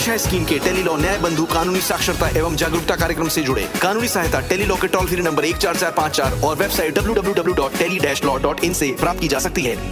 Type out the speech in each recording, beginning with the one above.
पेश है स्कीम के टेलीलॉ न्याय बंधु कानूनी साक्षरता एवं जागरूकता कार्यक्रम से जुड़े। कानूनी सहायता टेलीलॉ के टोल फ्री नंबर 14454 और वेबसाइट www.tele-law.in से प्राप्त की जा सकती है।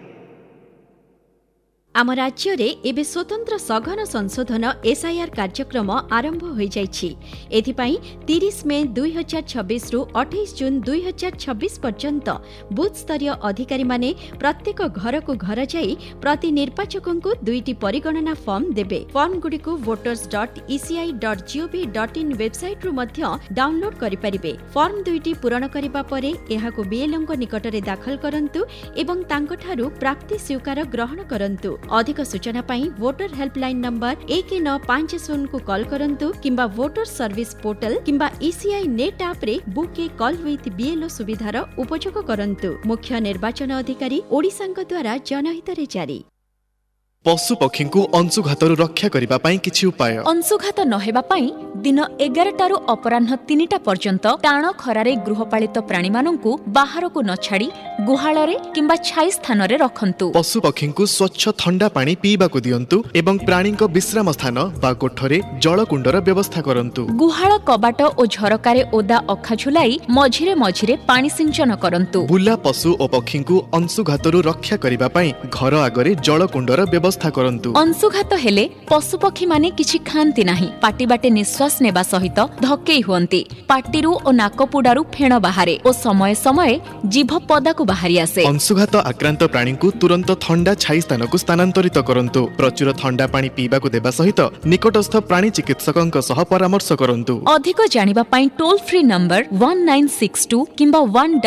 आम राज्य रे एबे स्वतंत्र सघन संशोधन एसआईआर कार्यक्रम आरंभ हो जाइछि। एथिपाई 30 मे 2026 रु 28 जून 2026 पर्यंत बूथ स्तरीय अधिकारी माने प्रत्येक घर को घर जाई प्रति निर्वाचकों को 2टी परिगणना फॉर्म देबे। फॉर्म गुडी को voters.eci.gov.in वेबसाइट रु मध्य डाउनलोड करि परिबे। फॉर्म 2टी पूरण करिबा परे एहाको बीएलओ निकट रे दाखल करंतु एवं तांकठारु प्राप्ति स्वीकार ग्रहण करंतु। अधिक सूचना पाई वोटर हेल्पलाइन नंबर 1950 को कॉल करंतु किंबा वोटर सर्विस पोर्टल किंबा ईसीआई नेट ऐप रे book A call with BLO सुविधार उपयोग करंतु। मुख्य निर्वाचन अधिकारी ओडिशांक द्वारा जनहित रे जारी। पशु पक्षी को अंशुघातरू रक्षा करिबा पाई किछि उपाय। अंशुघात नहेबा पाई दिन 11टारू अपराह्न 3टा पर्यंत टाण खरारे गृहपालित प्राणी माननकु बाहर को न छाड़ी गुहाଳରେ किंबा छाई स्थान रे रखंतु। पशु पक्षी को स्वच्छ ठंडा पानी पीबा को दियंतु एवं प्राणी को विश्राम स्थान बा कोठरे जलकुंडर व्यवस्था करंतु। गुहाळ कबाट ओ झरकारे ओदा अखा झुलाई मझिरे मझिरे पानी सिंचन करंतु। बुला पशु और पक्षी को अंशुघातरू रक्षा करिबा पाई घर आगरे जलकुंडर व्यवस्था करंतु। अंशुघात हेले पशु पक्षी माने किछि खांती नाही। पाटी बाटे निश्वास नेबा सहित धक्केई हुअंती। पाटीरू ओ नाकपुडारू फेण बाहारे ओ समय समय जीभ पदा को बाहरी आसे। अंशुघात आक्रांत प्राणी को तुरंत ठंडा छाई स्थान को स्थानांतरित करंतु। प्रचुर ठंडा पानी पीबा को देबा सहित निकटस्थ प्राणी चिकित्सकंक सह परामर्श करंतु। अधिक जानिबा पाई टोल फ्री नंबर 1962 किंबा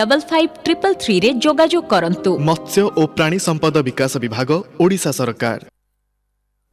155333 रे जोगाजोग करंतु। मत्स्य और प्राणी संपद विकास विभाग ओडिशा सरकार।